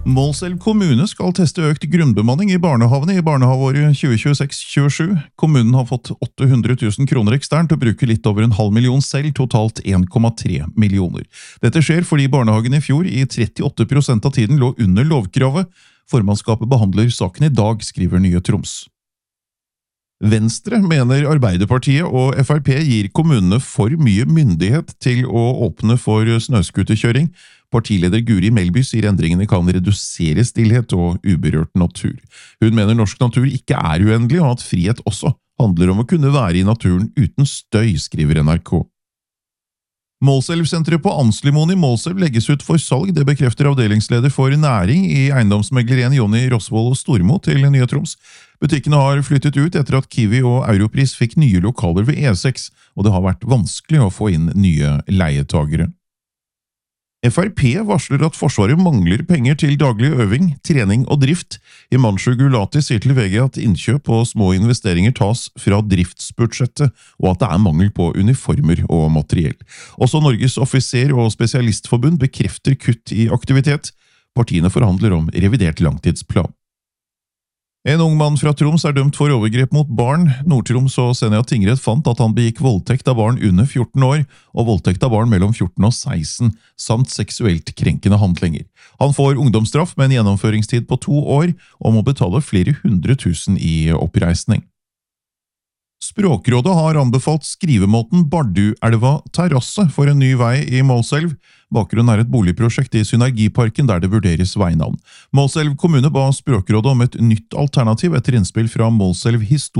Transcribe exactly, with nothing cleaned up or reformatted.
Målselv kommune skal teste økt grunnbemanning i barnehavene i barnehaveåret tjue tjueseks tjuesju. Kommunen har fått åtte hundre tusen kroner eksternt og bruker litt over en halv million selv, totalt en komma tre millioner. Dette skjer fordi barnehagen i fjor i trettiåtte prosent av tiden lå under lovkravet. Formannskapet behandler saken i dag, skriver Nye Troms. Venstre mener Arbeiderpartiet og F R P gir kommunene for mye myndighet til å åpne for snøskuterkjøring. Partileder Guri Melby sier endringene kan redusere stillhet og uberørt natur. Hun mener norsk natur ikke er uendelig, og at frihet også handler om å kunne være i naturen uten støy, skriver N R K. Målselv-senteret på Anslimoen i Målselv legges ut for salg, det bekrefter avdelingsleder for næring i eiendomsmeglerien Jonny Rosvold Stormo til Nye Troms. Butikkene har flyttet ut etter at Kiwi og Europris fikk nye lokaler ved E seks, og det har vært vanskelig å få inn nye leietagere. F R P varsler at Forsvaret mangler penger til daglig øving, trening og drift. Himanshu Gulati sier til V G at innkjøp og små investeringer tas fra driftsbudsjettet, og at det er mangel på uniformer og materiell. Også Norges offiser- og spesialistforbund bekrefter kutt i aktivitet. Partiene forhandler om revidert langtidsplan. En ung mann fra Troms er dømt for overgrep mot barn. Nord-Troms og Senja tingrett fant at han begikk voldtekt av barn under fjorten år, og voldtekt av barn mellom fjorten og seksten, samt seksuelt krenkende handlinger. Han får ungdomsstraff med en gjennomføringstid på to år, og må betale flere hundre tusen i oppreisning. Språkrådet har anbefalt skrivemåten Barduelva terrasse for en ny vei i Målselv. Bakgrunnen er et boligprosjekt i Synergiparken der det vurderes veinavn. Målselv kommune ba Språkrådet om et nytt alternativ etter innspill fra Målselv Historie.